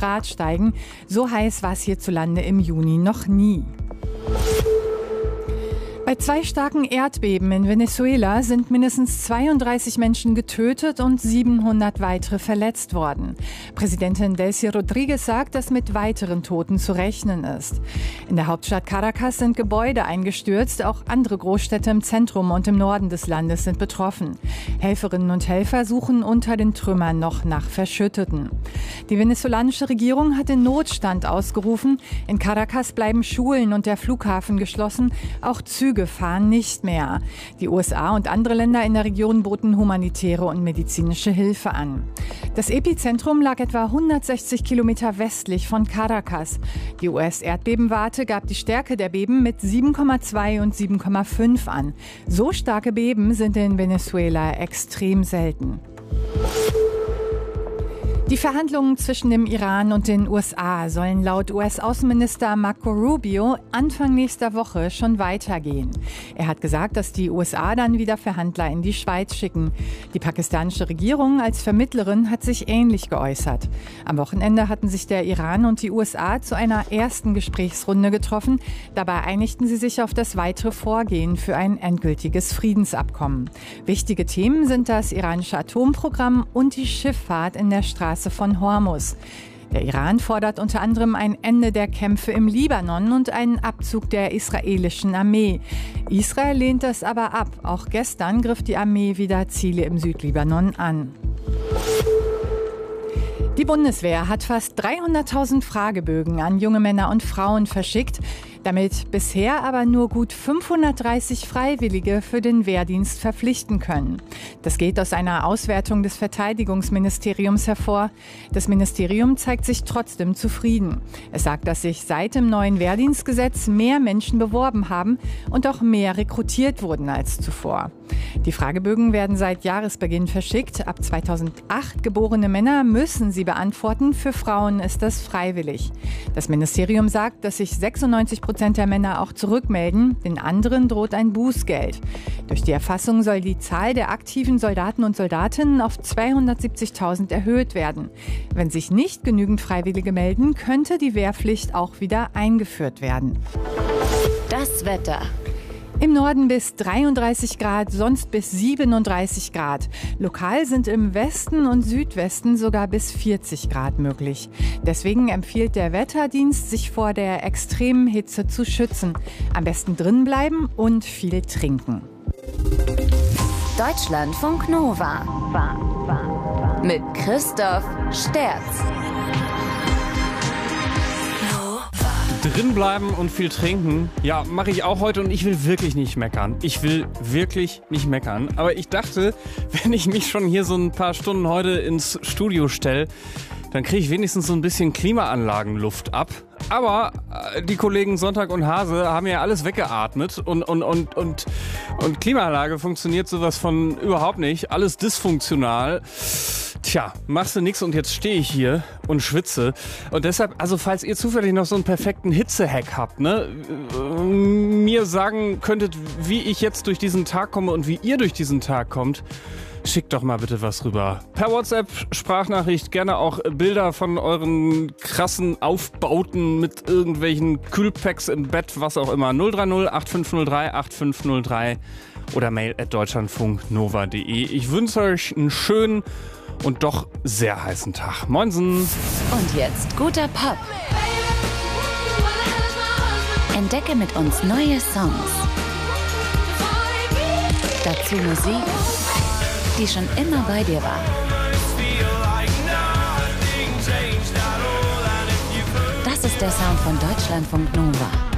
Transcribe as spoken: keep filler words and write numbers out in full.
Grad steigen. So heiß war es hierzulande im Juni noch nie. Bei zwei starken Erdbeben in Venezuela sind mindestens zweiunddreißig Menschen getötet und siebenhundert weitere verletzt worden. Präsidentin Delcy Rodriguez sagt, dass mit weiteren Toten zu rechnen ist. In der Hauptstadt Caracas sind Gebäude eingestürzt. Auch andere Großstädte im Zentrum und im Norden des Landes sind betroffen. Helferinnen und Helfer suchen unter den Trümmern noch nach Verschütteten. Die venezolanische Regierung hat den Notstand ausgerufen. In Caracas bleiben Schulen und der Flughafen geschlossen. Auch Züge fahren nicht mehr. Die U S A und andere Länder in der Region boten humanitäre und medizinische Hilfe an. Das Epizentrum lag etwa hundertsechzig Kilometer westlich von Caracas. Die U S-Erdbebenwarte gab die Stärke der Beben mit sieben Komma zwei und sieben Komma fünf an. So starke Beben sind in Venezuela extrem selten. Die Verhandlungen zwischen dem Iran und den U S A sollen laut U S-Außenminister Marco Rubio Anfang nächster Woche schon weitergehen. Er hat gesagt, dass die U S A dann wieder Verhandler in die Schweiz schicken. Die pakistanische Regierung als Vermittlerin hat sich ähnlich geäußert. Am Wochenende hatten sich der Iran und die U S A zu einer ersten Gesprächsrunde getroffen. Dabei einigten sie sich auf das weitere Vorgehen für ein endgültiges Friedensabkommen. Wichtige Themen sind das iranische Atomprogramm und die Schifffahrt in der Straße von Hormuz. Der Iran fordert unter anderem ein Ende der Kämpfe im Libanon und einen Abzug der israelischen Armee. Israel lehnt das aber ab. Auch gestern griff die Armee wieder Ziele im Südlibanon an. Die Bundeswehr hat fast dreihunderttausend Fragebögen an junge Männer und Frauen verschickt, damit bisher aber nur gut fünfhundertdreißig Freiwillige für den Wehrdienst verpflichten können. Das geht aus einer Auswertung des Verteidigungsministeriums hervor. Das Ministerium zeigt sich trotzdem zufrieden. Es sagt, dass sich seit dem neuen Wehrdienstgesetz mehr Menschen beworben haben und auch mehr rekrutiert wurden als zuvor. Die Fragebögen werden seit Jahresbeginn verschickt. Ab zweitausendacht geborene Männer müssen sie beantworten. Für Frauen ist das freiwillig. Das Ministerium sagt, dass sich sechsundneunzig Prozent der Männer auch zurückmelden. Den anderen droht ein Bußgeld. Durch die Erfassung soll die Zahl der aktiven Soldaten und Soldatinnen auf zweihundertsiebzigtausend erhöht werden. Wenn sich nicht genügend Freiwillige melden, könnte die Wehrpflicht auch wieder eingeführt werden. Das Wetter. Im Norden bis dreiunddreißig Grad, sonst bis siebenunddreißig Grad. Lokal sind im Westen und Südwesten sogar bis vierzig Grad möglich. Deswegen empfiehlt der Wetterdienst, sich vor der extremen Hitze zu schützen. Am besten drin bleiben und viel trinken. Deutschlandfunk Nova. Mit Christoph Sterz. Drin bleiben und viel trinken, ja, mache ich auch heute und ich will wirklich nicht meckern. Ich will wirklich nicht meckern. Aber ich dachte, wenn ich mich schon hier so ein paar Stunden heute ins Studio stelle, dann kriege ich wenigstens so ein bisschen Klimaanlagenluft ab. Aber die Kollegen Sonntag und Hase haben ja alles weggeatmet und, und, und, und, und Klimaanlage funktioniert sowas von überhaupt nicht. Alles dysfunktional. Tja, machst du nix und jetzt stehe ich hier und schwitze. Und deshalb, also falls ihr zufällig noch so einen perfekten Hitzehack habt, ne, mir sagen könntet, wie ich jetzt durch diesen Tag komme und wie ihr durch diesen Tag kommt, schickt doch mal bitte was rüber. Per WhatsApp, Sprachnachricht, gerne auch Bilder von euren krassen Aufbauten mit irgendwelchen Kühlpacks im Bett, was auch immer. null drei null acht fünf null drei acht fünf null drei oder mail at deutschlandfunknova punkt de. Ich wünsche euch einen schönen und doch sehr heißen Tag. Moinsen! Und jetzt guter Pop. Entdecke mit uns neue Songs. Dazu Musik, die schon immer bei dir war. Das ist der Sound von Deutschlandfunk Nova.